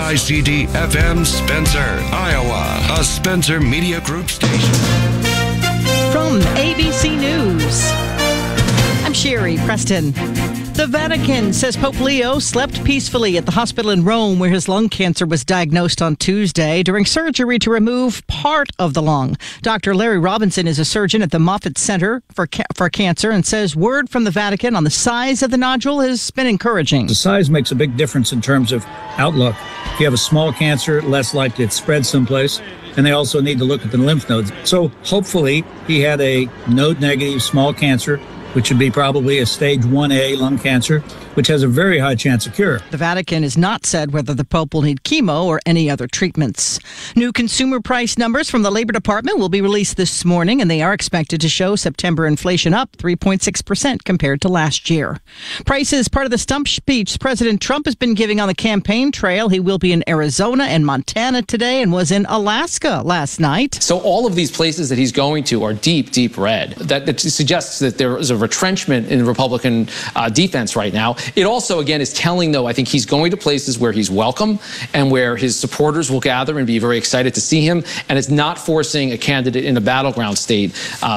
KICD-FM Spencer, Iowa, a Spencer Media Group station. From ABC News, I'm Sherry Preston. The Vatican says Pope Leo slept peacefully at the hospital in Rome where his lung cancer was diagnosed on Tuesday during surgery to remove part of the lung. Dr. Larry Robinson is a surgeon at the Moffitt Center for Cancer and says word from the Vatican on the size of the nodule has been encouraging. The size makes a big difference in terms of outlook. If you have a small cancer, less likely it spreads someplace. And they also need to look at the lymph nodes. So hopefully he had a node-negative small cancer, which would be probably a stage 1A lung cancer, which has a very high chance of cure. The Vatican has not said whether the Pope will need chemo or any other treatments. New consumer price numbers from the Labor Department will be released this morning, and they are expected to show September inflation up 3.6% compared to last year. Price is part of the stump speech President Trump has been giving on the campaign trail. He will be in Arizona and Montana today and was in Alaska last night. So all of these places that he's going to are deep, deep red. That suggests that there is a retrenchment in Republican defense right now. It also, again, is telling, though, I think he's going to places where he's welcome and where his supporters will gather and be very excited to see him. And it's not forcing a candidate in a battleground state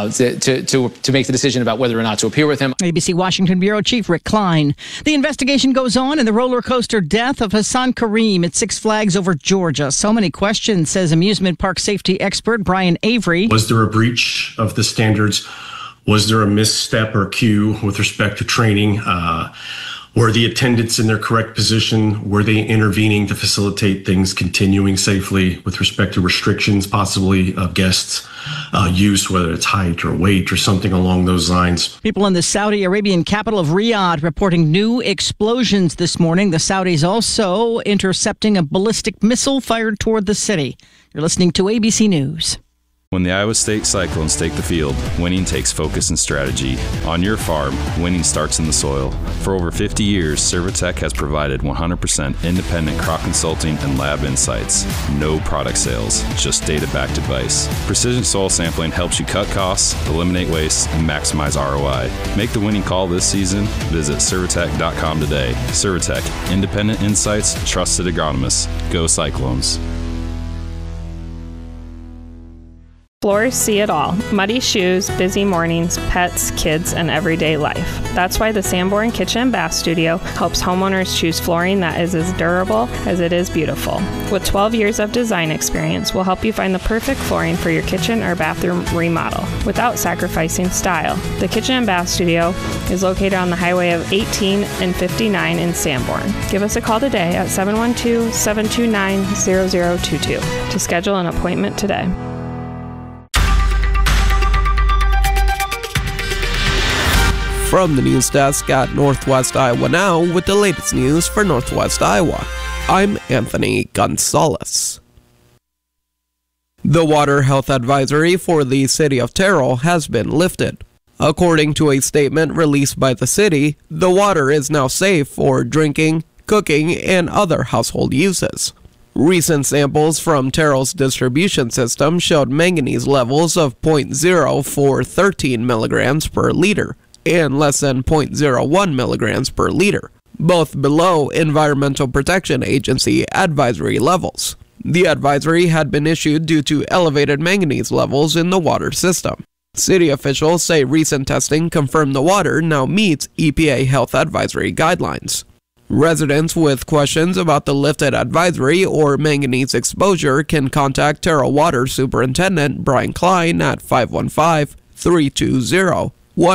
to make the decision about whether or not to appear with him. ABC Washington Bureau Chief Rick Klein. The investigation goes on in the roller coaster death of Hassan Kareem at Six Flags over Georgia. So many questions, says amusement park safety expert Brian Avery. Was there a breach of the standards? Was there a misstep or cue with respect to training? Were the attendants in their correct position? Were they intervening to facilitate things continuing safely with respect to restrictions possibly of guests' use, whether it's height or weight or something along those lines? People in the Saudi Arabian capital of Riyadh reporting new explosions this morning. The Saudis also intercepting a ballistic missile fired toward the city. You're listening to ABC News. When the Iowa State Cyclones take the field, winning takes focus and strategy. On your farm, winning starts in the soil. For over 50 years, Servitech has provided 100% independent crop consulting and lab insights. No product sales, just data-backed advice. Precision soil sampling helps you cut costs, eliminate waste, and maximize ROI. Make the winning call this season. Visit Servitech.com today. Servitech, independent insights, trusted agronomists. Go Cyclones. Floors see it all. Muddy shoes, busy mornings, pets, kids, and everyday life. That's why the Sanborn Kitchen and Bath Studio helps homeowners choose flooring that is as durable as it is beautiful. With 12 years of design experience, we'll help you find the perfect flooring for your kitchen or bathroom remodel without sacrificing style. The Kitchen and Bath Studio is located on the highway of 18 and 59 in Sanborn. Give us a call today at 712-729-0022 to schedule an appointment today. From the news desk at Northwest Iowa Now with the latest news for Northwest Iowa. I'm Anthony Gonzalez. The water health advisory for the city of Terrell has been lifted. According to a statement released by the city, the water is now safe for drinking, cooking, and other household uses. Recent samples from Terrell's distribution system showed manganese levels of 0.0 for 13 milligrams per liter. And less than 0.01 milligrams per liter, both below Environmental Protection Agency advisory levels. The advisory had been issued due to elevated manganese levels in the water system. City officials say recent testing confirmed the water now meets EPA health advisory guidelines. Residents with questions about the lifted advisory or manganese exposure can contact Terrell Water Superintendent Brian Klein at 515-320-1122.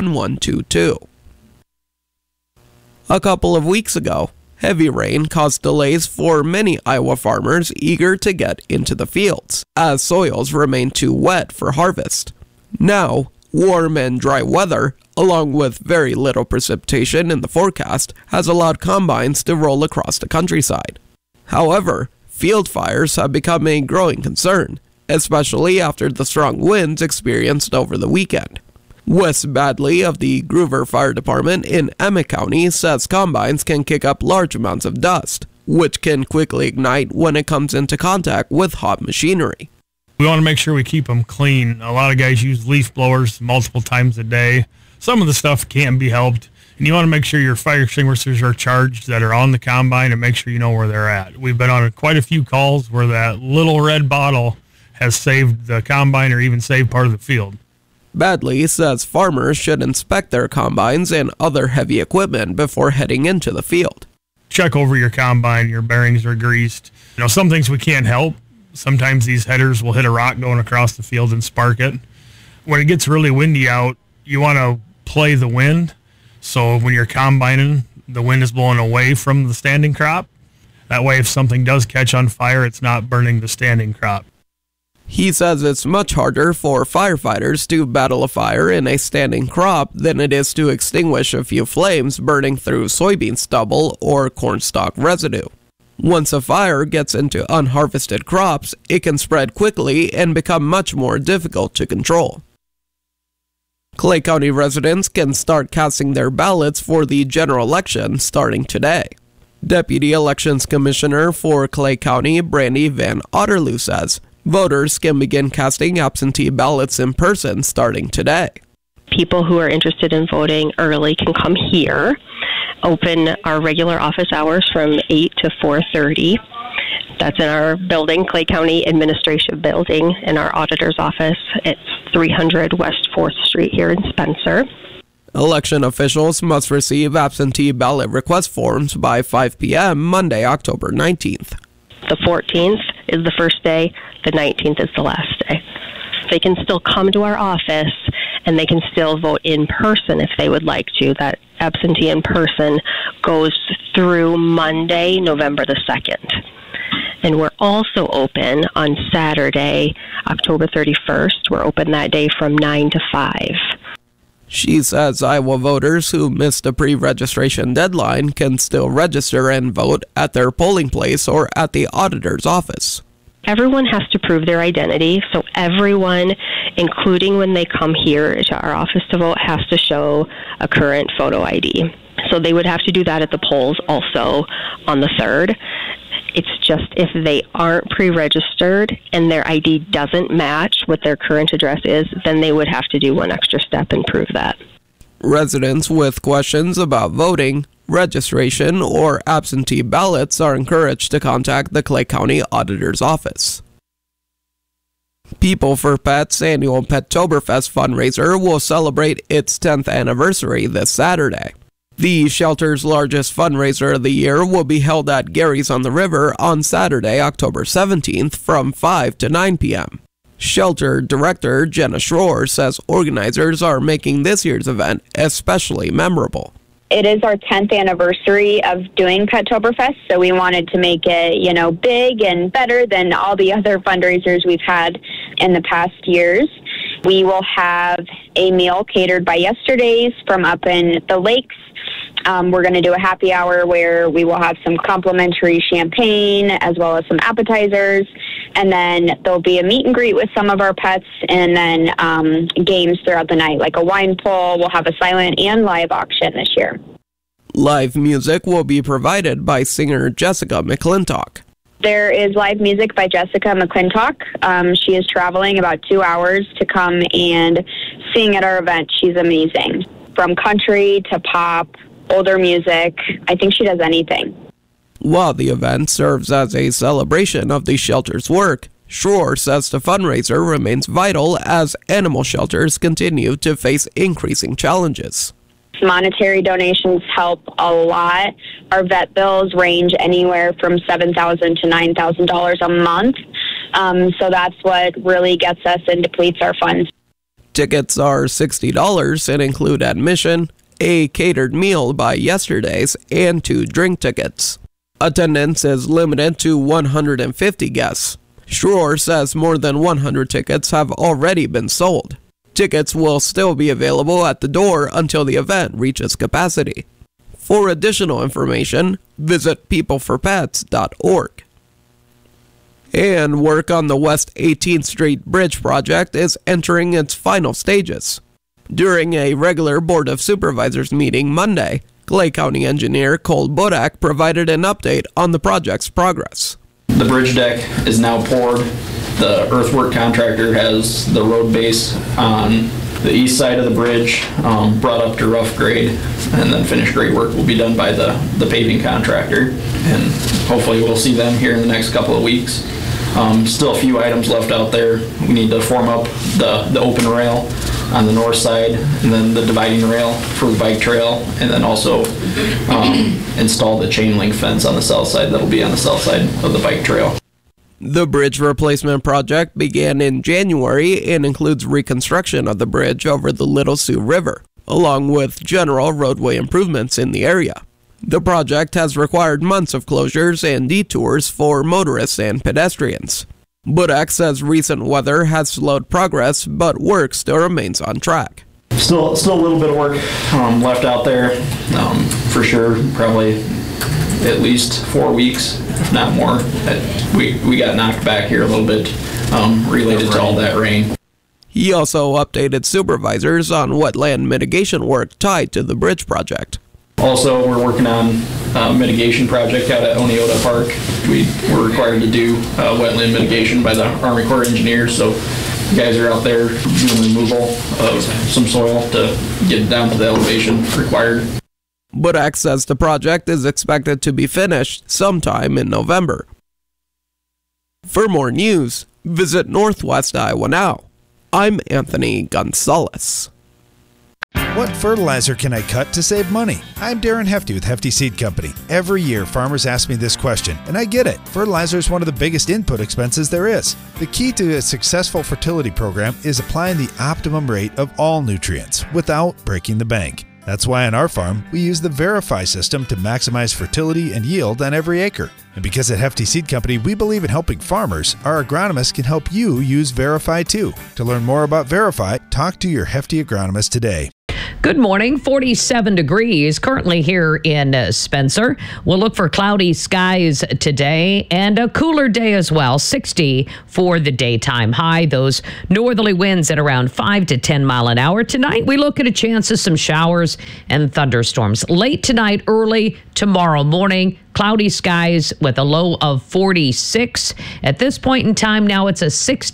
A couple of weeks ago, heavy rain caused delays for many Iowa farmers eager to get into the fields, as soils remain too wet for harvest. Now, warm and dry weather, along with very little precipitation in the forecast, has allowed combines to roll across the countryside. However, field fires have become a growing concern, especially after the strong winds experienced over the weekend. Wes Badley of the Groover Fire Department in Emmett County says combines can kick up large amounts of dust, which can quickly ignite when it comes into contact with hot machinery. We want to make sure we keep them clean. A lot of guys use leaf blowers multiple times a day. Some of the stuff can be helped And you want to make sure your fire extinguishers are charged that are on the combine and make sure you know where they're at. We've been on quite a few calls where that little red bottle has saved the combine or even saved part of the field. Badley says farmers should inspect their combines and other heavy equipment before heading into the field. Check over your combine, your bearings are greased. Some things we can't help. Sometimes these headers will hit a rock going across the field and spark it. When it gets really windy out, you want to play the wind. So when you're combining, the wind is blowing away from the standing crop. That way, if something does catch on fire, it's not burning the standing crop. He says it's much harder for firefighters to battle a fire in a standing crop than it is to extinguish a few flames burning through soybean stubble or cornstalk residue. Once a fire gets into unharvested crops, it can spread quickly and become much more difficult to control. Clay County residents can start casting their ballots for the general election starting today. Deputy Elections Commissioner for Clay County, Brandy Van Otterloo, says voters can begin casting absentee ballots in person starting today. People who are interested in voting early can come here, open our regular office hours from 8 to 4:30. That's in our building, Clay County Administration Building, in our auditor's office. It's 300 West 4th Street here in Spencer. Election officials must receive absentee ballot request forms by 5 p.m. Monday, October 19th. The 14th is the first day, the 19th is the last day. They can still come to our office and they can still vote in person if they would like to. That absentee in person goes through Monday, November the 2nd. And we're also open on Saturday, October 31st. We're open that day from 9 to 5. She says Iowa voters who missed a pre-registration deadline can still register and vote at their polling place or at the auditor's office. Everyone has to prove their identity, so everyone, including when they come here to our office to vote, has to show a current photo ID. So they would have to do that at the polls also on the 3rd. It's just if they aren't pre-registered and their ID doesn't match what their current address is, then they would have to do one extra step and prove that. Residents with questions about voting, registration, or absentee ballots are encouraged to contact the Clay County Auditor's Office. People for Pets' annual Pettoberfest fundraiser will celebrate its 10th anniversary this Saturday. The shelter's largest fundraiser of the year will be held at Gary's on the River on Saturday, October 17th from 5 to 9 p.m. Shelter Director Jenna Schroer says organizers are making this year's event especially memorable. It is our 10th anniversary of doing Pettoberfest, so we wanted to make it, big and better than all the other fundraisers we've had in the past years. We will have a meal catered by Yesterday's from up in the lakes. We're going to do a happy hour where we will have some complimentary champagne as well as some appetizers. And then there'll be a meet and greet with some of our pets and then games throughout the night, like a wine pull. We'll have a silent and live auction this year. Live music will be provided by singer Jessica McClintock. There is live music by Jessica McClintock. She is traveling about 2 hours to come and sing at our event. She's amazing. From country to pop, older music, I think she does anything. While the event serves as a celebration of the shelter's work, Schroer says the fundraiser remains vital as animal shelters continue to face increasing challenges. Monetary donations help a lot. Our vet bills range anywhere from $7,000 to $9,000 a month. So that's what really gets us and depletes our funds. Tickets are $60 and include admission, a catered meal by Yesterday's, and 2 drink tickets. Attendance is limited to 150 guests. Schroer says more than 100 tickets have already been sold. Tickets will still be available at the door until the event reaches capacity. For additional information, visit peopleforpets.org. And work on the West 18th Street Bridge project is entering its final stages. During a regular Board of Supervisors meeting Monday, Clay County engineer Cole Bodak provided an update on the project's progress. The bridge deck is now poured. The earthwork contractor has the road base on the east side of the bridge brought up to rough grade, and then finished grade work will be done by the paving contractor, and hopefully we'll see them here in the next couple of weeks. Still a few items left out there. We need to form up the open rail on the north side, and then the dividing rail for the bike trail, and then also install the chain link fence on the south side that'll be on the south side of the bike trail. The bridge replacement project began in January and includes reconstruction of the bridge over the Little Sioux River, along with general roadway improvements in the area. The project has required months of closures and detours for motorists and pedestrians. Budak says recent weather has slowed progress, but work still remains on track. Still a little bit of work left out there, for sure. Probably at least 4 weeks, if not more. We got knocked back here a little bit related to all that rain. He also updated supervisors on wetland mitigation work tied to the bridge project. Also, we're working on a mitigation project out at Oneota Park. We were required to do wetland mitigation by the Army Corps of Engineers, so you guys are out there doing removal of some soil to get down to the elevation required. Budak says the project is expected to be finished sometime in November. For more news, visit Northwest Iowa Now. I'm Anthony Gonzalez. What fertilizer can I cut to save money? I'm Darren Hefty with Hefty Seed Company. Every year, farmers ask me this question, and I get it. Fertilizer is one of the biggest input expenses there is. The key to a successful fertility program is applying the optimum rate of all nutrients without breaking the bank. That's why on our farm, we use the Verify system to maximize fertility and yield on every acre. And because at Hefty Seed Company, we believe in helping farmers, our agronomists can help you use Verify too. To learn more about Verify, talk to your Hefty agronomist today. Good morning. 47 degrees currently here in Spencer. We'll look for cloudy skies today and a cooler day as well. 60 for the daytime high. Those northerly winds at around 5 to 10 mile an hour. Tonight, we look at a chance of some showers and thunderstorms. Late tonight, early tomorrow morning. Cloudy skies with a low of 46. At this point in time now, it's a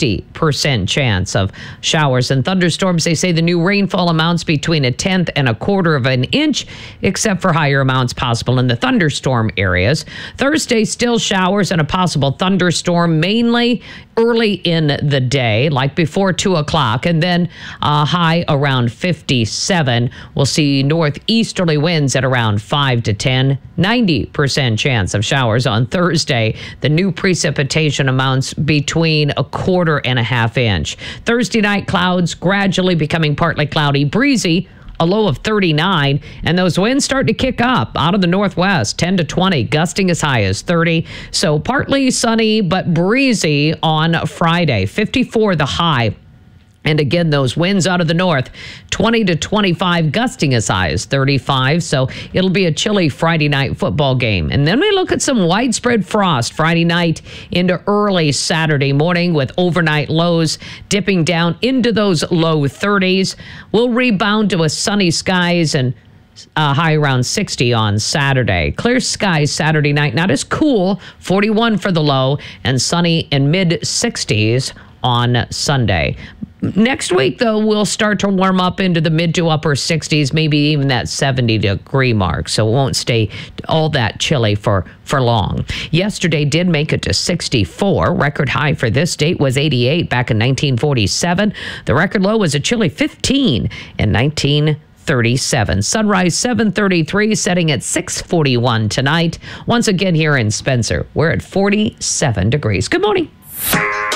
60% chance of showers and thunderstorms. They say the new rainfall amounts between a 1/10 and a 1/4 of an inch, except for higher amounts possible in the thunderstorm areas. Thursday, still showers and a possible thunderstorm, mainly early in the day, like before 2 o'clock, and then a high around 57. We'll see northeasterly winds at around 5 to 10, 90% chance of showers on Thursday. The new precipitation amounts between a 1/4 and a 1/2 inch. Thursday night, clouds gradually becoming partly cloudy, breezy, a low of 39, and those winds start to kick up out of the northwest, 10 to 20, gusting as high as 30. So partly sunny but breezy on Friday, 54 the high. And again, those winds out of the north, 20 to 25, gusting as high as 35. So it'll be a chilly Friday night football game. And then we look at some widespread frost Friday night into early Saturday morning with overnight lows dipping down into those low 30s. We'll rebound to a sunny skies and high around 60 on Saturday. Clear skies Saturday night, not as cool, 41 for the low, and sunny in mid-60s on Sunday. Next week, though, we'll start to warm up into the mid to upper 60s, maybe even that 70-degree mark. So it won't stay all that chilly for long. Yesterday did make it to 64. Record high for this date was 88 back in 1947. The record low was a chilly 15 in 1937. Sunrise 7:33, setting at 6:41 tonight. Once again here in Spencer, we're at 47 degrees. Good morning.